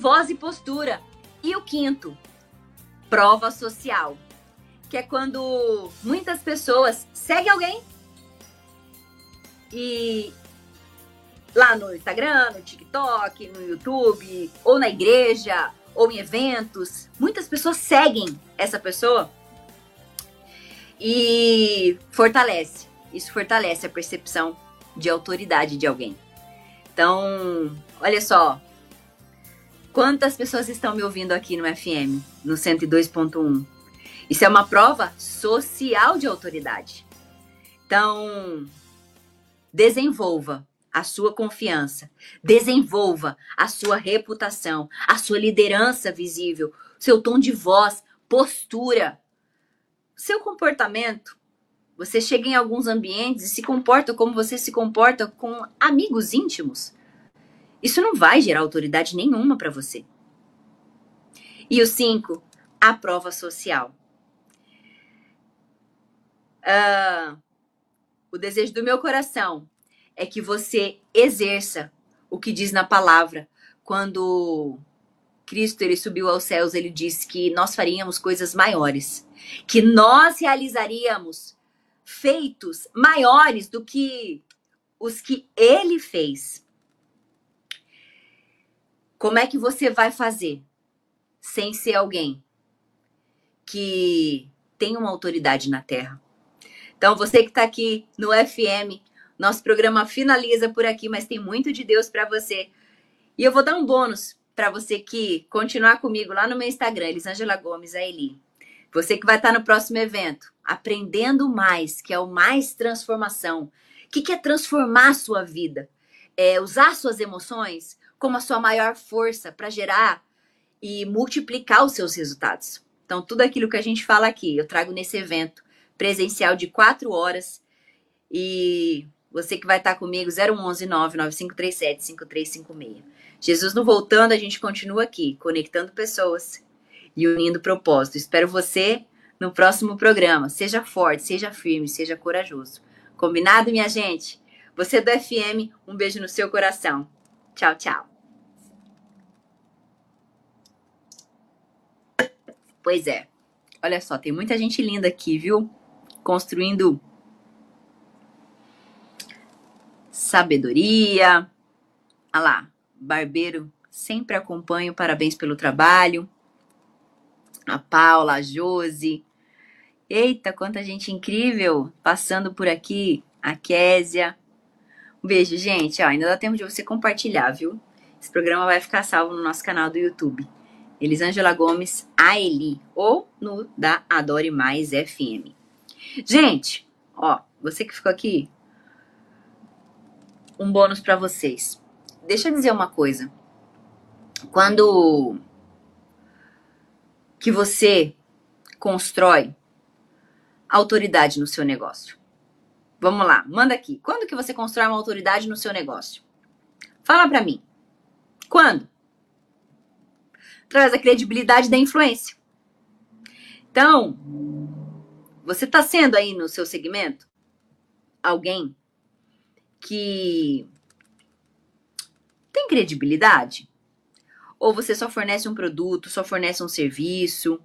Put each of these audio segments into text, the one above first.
voz e postura. E o quinto, prova social, que é quando muitas pessoas seguem alguém e lá no Instagram, no TikTok, no YouTube, ou na igreja, ou em eventos, muitas pessoas seguem essa pessoa e isso fortalece a percepção de autoridade de alguém. Então, olha só, quantas pessoas estão me ouvindo aqui no FM, no 102.1? Isso é uma prova social de autoridade. Então, desenvolva a sua confiança, desenvolva a sua reputação, a sua liderança visível, seu tom de voz, postura, seu comportamento. Você chega em alguns ambientes e se comporta como você se comporta com amigos íntimos. Isso não vai gerar autoridade nenhuma para você. E o 5, a prova social. O desejo do meu coração é que você exerça o que diz na palavra. Quando Cristo ele subiu aos céus, ele disse que nós faríamos coisas maiores, que nós realizaríamos feitos maiores do que os que ele fez. Como é que você vai fazer sem ser alguém que tem uma autoridade na terra? Então, você que está aqui no FM, nosso programa finaliza por aqui, mas tem muito de Deus para você. E eu vou dar um bônus para você que continuar comigo lá no meu Instagram, Elisângela Gomes, a Eli. Você que vai estar no próximo evento, aprendendo mais, que é o Mais Transformação. O que é transformar a sua vida? É usar suas emoções como a sua maior força para gerar e multiplicar os seus resultados. Então, tudo aquilo que a gente fala aqui, eu trago nesse evento presencial de 4 horas. E você que vai estar comigo, 011 99537 5356. Jesus no Voltando, a gente continua aqui, conectando pessoas e unindo propósito. Espero você no próximo programa. Seja forte, seja firme, seja corajoso. Combinado, minha gente? Você do FM, um beijo no seu coração. Tchau, tchau. Pois é. Olha só, tem muita gente linda aqui, viu? Construindo sabedoria. Ah lá, Barbeiro, sempre acompanho, parabéns pelo trabalho. A Paula, a Josi. Eita, quanta gente incrível passando por aqui. A Késia. Um beijo, gente. Ó, ainda dá tempo de você compartilhar, viu? Esse programa vai ficar salvo no nosso canal do YouTube. Elisângela Gomes, a Eli. Ou no da Adore Mais FM. Gente, ó, você que ficou aqui, um bônus para vocês. Deixa eu dizer uma coisa. Quando que você constrói autoridade no seu negócio? Vamos lá, manda aqui. Quando que você constrói uma autoridade no seu negócio? Fala para mim. Quando? Através da credibilidade da influência. Então, você tá sendo aí no seu segmento alguém que tem credibilidade? Ou você só fornece um produto, só fornece um serviço?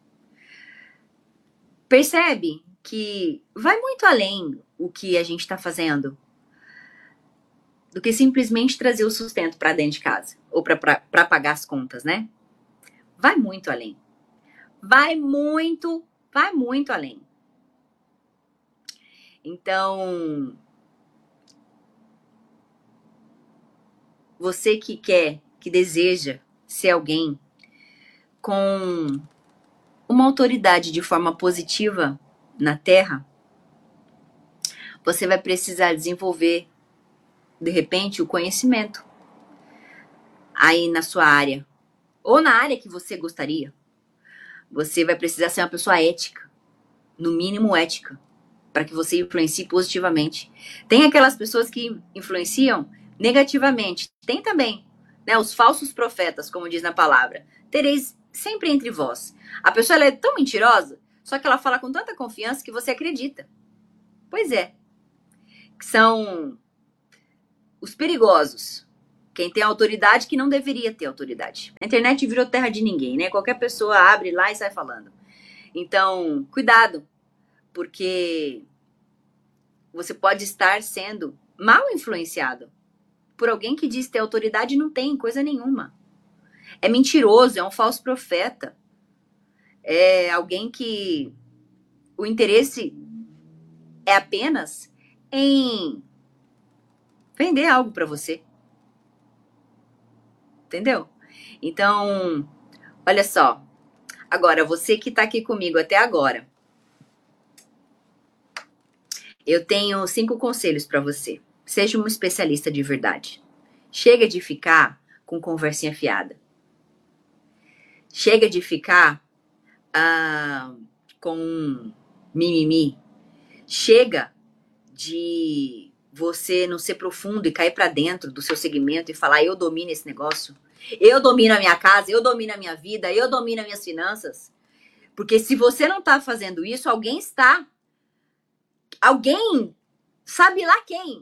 Percebe que vai muito além o que a gente está fazendo do que simplesmente trazer o sustento para dentro de casa ou para pagar as contas, né? Vai muito além. Vai muito além. Então, você que quer, que deseja ser alguém com uma autoridade de forma positiva na Terra, você vai precisar desenvolver, de repente, o conhecimento aí na sua área, ou na área que você gostaria. Você vai precisar ser uma pessoa ética, no mínimo ética, para que você influencie positivamente. Tem aquelas pessoas que influenciam negativamente. Tem também, né, os falsos profetas, como diz na palavra. Tereis sempre entre vós. A pessoa ela é tão mentirosa, só que ela fala com tanta confiança que você acredita. Pois é. São os perigosos, Quem tem autoridade que não deveria ter autoridade. A internet virou terra de ninguém, né? Qualquer pessoa abre lá e sai falando. Então, cuidado, porque você pode estar sendo mal influenciado por alguém que diz ter autoridade e não tem coisa nenhuma. É mentiroso, é um falso profeta. É alguém que o interesse é apenas em vender algo para você. Entendeu? Então, olha só. Agora, você que tá aqui comigo até agora, eu tenho 5 conselhos para você. Seja um especialista de verdade. Chega de ficar com conversinha fiada. Chega de ficar com mimimi. Chega de você não ser profundo e cair para dentro do seu segmento e falar: eu domino esse negócio, eu domino a minha casa, eu domino a minha vida, eu domino as minhas finanças. Porque se você não tá fazendo isso, alguém está. Alguém, sabe lá quem?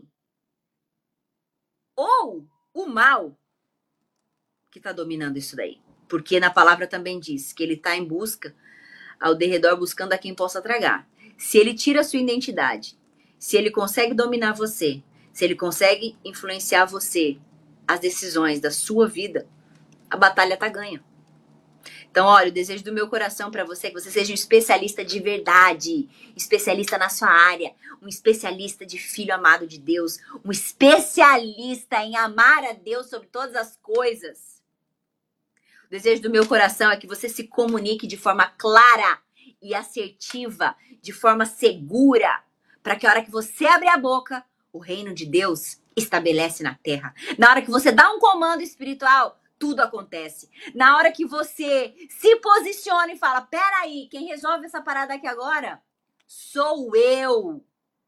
Ou o mal que tá dominando isso daí. Porque na palavra também diz que ele tá em busca, ao derredor, buscando a quem possa tragar. Se ele tira a sua identidade, se ele consegue dominar você, se ele consegue influenciar você, as decisões da sua vida, a batalha tá ganha. Então, olha, o desejo do meu coração para você é que você seja um especialista de verdade, especialista na sua área, um especialista de filho amado de Deus, um especialista em amar a Deus sobre todas as coisas. O desejo do meu coração é que você se comunique de forma clara e assertiva, de forma segura, para que a hora que você abrir a boca, o reino de Deus estabelece na terra. Na hora que você dá um comando espiritual, tudo acontece. Na hora que você se posiciona e fala: peraí, quem resolve essa parada aqui agora sou eu.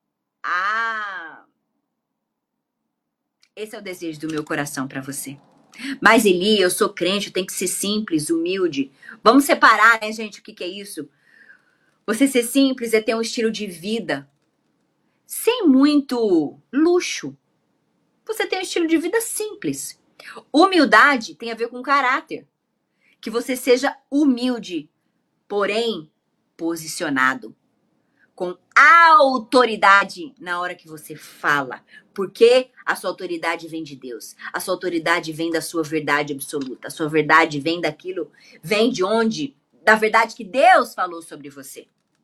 Esse é o desejo do meu coração para você. Mas Eli, eu sou crente, eu tenho que ser simples, humilde. Vamos separar, né, gente, o que é isso? Você ser simples é ter um estilo de vida sem muito luxo. Você tem um estilo de vida simples. Humildade tem a ver com caráter. Que você seja humilde, porém posicionado. Com autoridade na hora que você fala. Porque a sua autoridade vem de Deus. A sua autoridade vem da sua verdade absoluta. A sua verdade vem daquilo, vem de onde? Da verdade que Deus falou sobre você.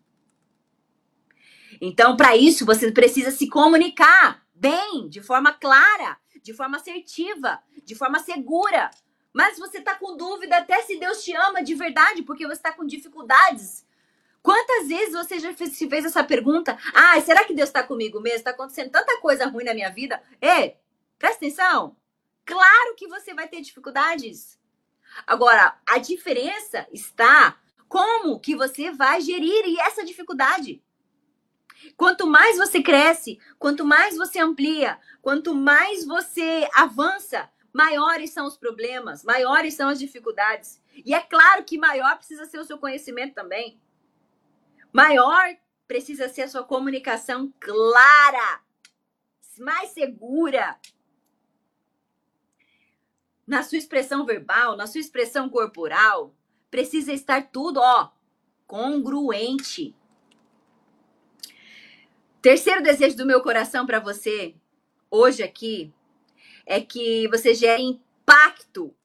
Então, para isso, você precisa se comunicar bem, de forma clara, de forma assertiva, de forma segura. Mas você está com dúvida até se Deus te ama de verdade, porque você está com dificuldades. Quantas vezes você já se fez essa pergunta? Ah, será que Deus está comigo mesmo? Está acontecendo tanta coisa ruim na minha vida. Ei, presta atenção. Claro que você vai ter dificuldades. Agora, a diferença está como que você vai gerir essa dificuldade. Quanto mais você cresce, quanto mais você amplia, quanto mais você avança, maiores são os problemas, maiores são as dificuldades. E é claro que maior precisa ser o seu conhecimento também. Maior precisa ser a sua comunicação clara, mais segura. Na sua expressão verbal, na sua expressão corporal, precisa estar tudo, congruente. Terceiro desejo do meu coração para você, hoje aqui, é que você gere impacto.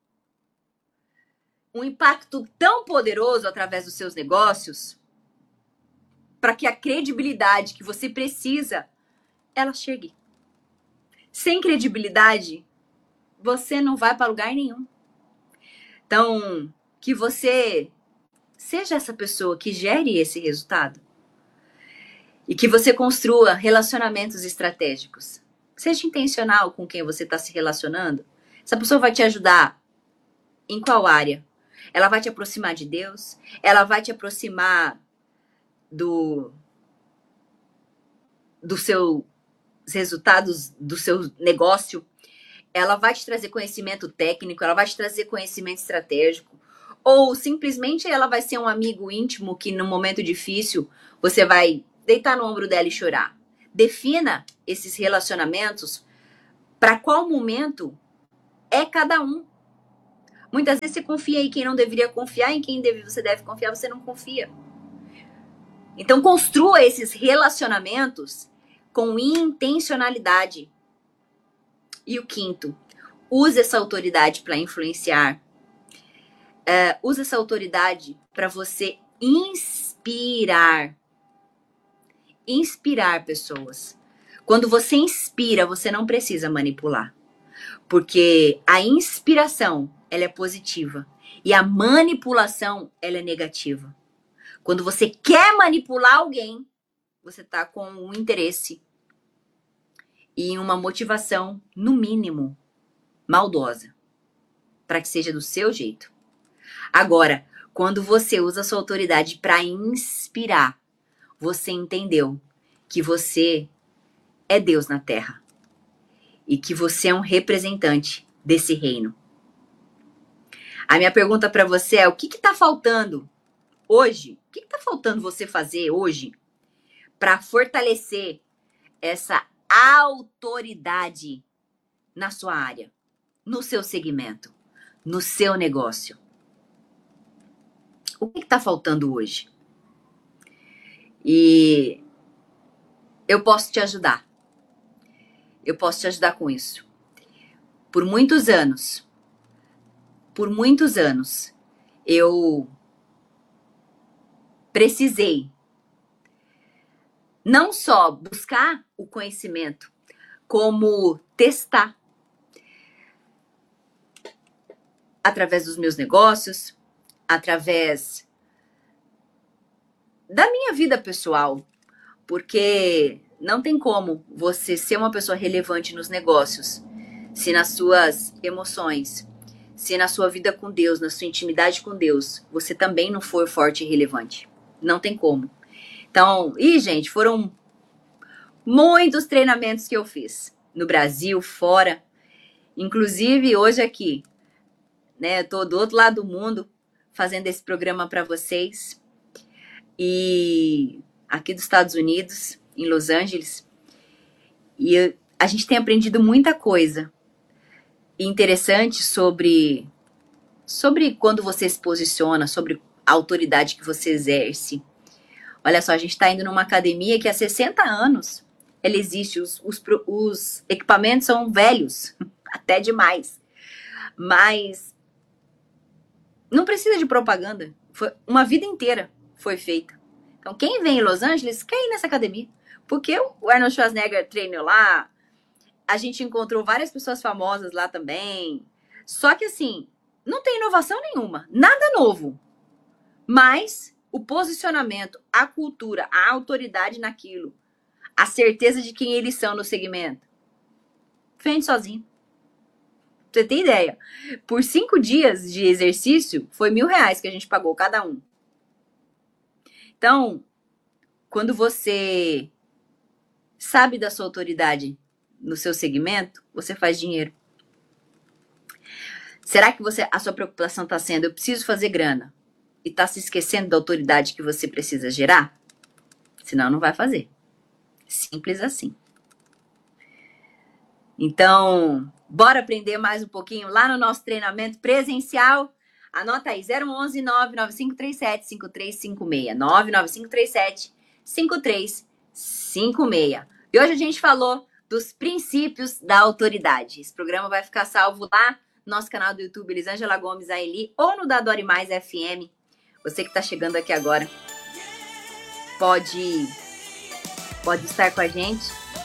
Um impacto tão poderoso através dos seus negócios, para que a credibilidade que você precisa, ela chegue. Sem credibilidade, você não vai para lugar nenhum. Então, que você seja essa pessoa que gere esse resultado. E que você construa relacionamentos estratégicos. Seja intencional com quem você está se relacionando. Essa pessoa vai te ajudar em qual área? Ela vai te aproximar de Deus? Ela vai te aproximar dos seus resultados, do seu negócio? Ela vai te trazer conhecimento técnico? Ela vai te trazer conhecimento estratégico? Ou simplesmente ela vai ser um amigo íntimo que no momento difícil você vai deitar no ombro dela e chorar? Defina esses relacionamentos para qual momento é cada um. Muitas vezes você confia em quem não deveria confiar, em quem você deve confiar, você não confia. Então, construa esses relacionamentos com intencionalidade. E o quinto, use essa autoridade para influenciar. Use essa autoridade para você inspirar. Inspirar pessoas. Quando você inspira, você não precisa manipular. Porque a inspiração, ela é positiva. E a manipulação, ela é negativa. Quando você quer manipular alguém, você está com um interesse e uma motivação, no mínimo, maldosa. Para que seja do seu jeito. Agora, quando você usa a sua autoridade para inspirar, você entendeu que você é Deus na Terra. E que você é um representante desse reino. A minha pergunta para você é, o que está faltando hoje? O que está faltando você fazer hoje para fortalecer essa autoridade na sua área, no seu segmento, no seu negócio? O que está faltando hoje? E eu posso te ajudar. Eu posso te ajudar com isso. Por muitos anos, eu precisei não só buscar o conhecimento, como testar através dos meus negócios, através da minha vida pessoal, porque não tem como você ser uma pessoa relevante nos negócios se nas suas emoções, se na sua vida com Deus, na sua intimidade com Deus, você também não for forte e relevante. Não tem como. Então, gente, foram muitos treinamentos que eu fiz no Brasil, fora, inclusive hoje aqui, né? Eu tô do outro lado do mundo fazendo esse programa para vocês e aqui dos Estados Unidos, em Los Angeles, e a gente tem aprendido muita coisa interessante sobre quando você se posiciona, sobre a autoridade que você exerce. Olha só, a gente está indo numa academia que há 60 anos ela existe, os equipamentos são velhos, até demais, mas não precisa de propaganda, uma vida inteira foi feita. Então quem vem em Los Angeles quer ir nessa academia, porque o Arnold Schwarzenegger treinou lá, a gente encontrou várias pessoas famosas lá também, só que assim, não tem inovação nenhuma, nada novo, mas o posicionamento, a cultura, a autoridade naquilo, a certeza de quem eles são no segmento, vende sozinho. Você tem ideia? Por 5 dias de exercício, foi R$1.000 que a gente pagou cada um. Então, quando você sabe da sua autoridade no seu segmento, você faz dinheiro. Será que a sua preocupação está sendo, eu preciso fazer grana, e está se esquecendo da autoridade que você precisa gerar? Senão não vai fazer. Simples assim. Então, bora aprender mais um pouquinho lá no nosso treinamento presencial. Anota aí, 011 99537 5356. 99537 5356. E hoje a gente falou dos princípios da autoridade. Esse programa vai ficar salvo lá no nosso canal do YouTube, Elisângela Gomes Aeli, ou no da Dori Mais FM. Você que está chegando aqui agora, pode estar com a gente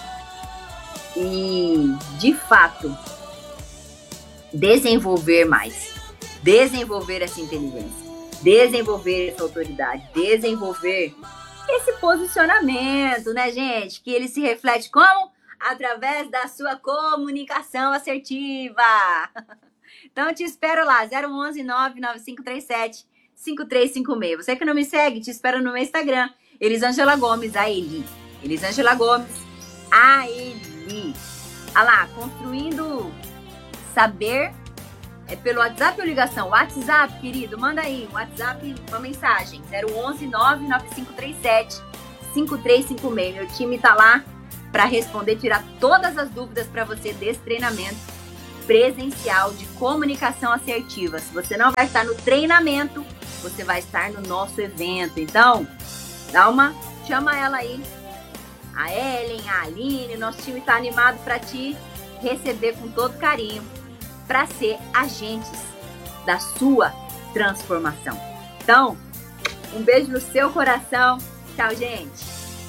e, de fato, desenvolver mais, desenvolver essa inteligência, desenvolver essa autoridade, desenvolver esse posicionamento, né, gente? Que ele se reflete como? Através da sua comunicação assertiva. Então, eu te espero lá, 011 99537 5356. Você que não me segue, te espero no meu Instagram, Elisângela Gomes Aeli. Elisângela Gomes Aeli. Olha lá, construindo saber pelo WhatsApp ou ligação? WhatsApp, querido, manda aí, WhatsApp, uma mensagem, 011 99537 5356. Meu time tá lá para responder, tirar todas as dúvidas para você desse treinamento presencial de comunicação assertiva. Se você não vai estar no treinamento, você vai estar no nosso evento. Então, chama ela aí, a Ellen, a Aline, nosso time está animado para te receber com todo carinho, para ser agentes da sua transformação. Então, um beijo no seu coração. Tchau, gente.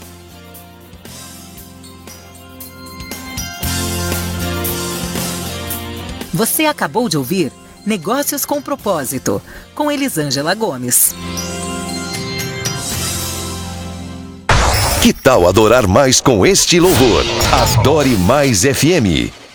Você acabou de ouvir Negócios com Propósito, com Elisângela Gomes. Que tal adorar mais com este louvor? Adore Mais FM.